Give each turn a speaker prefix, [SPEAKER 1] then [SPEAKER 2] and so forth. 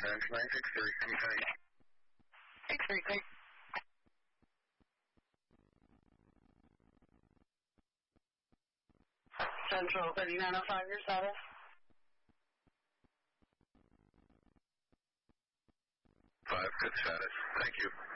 [SPEAKER 1] Central 963, I'm sorry.
[SPEAKER 2] 633. Central 3905, your status?
[SPEAKER 1] 5, good status. Thank you.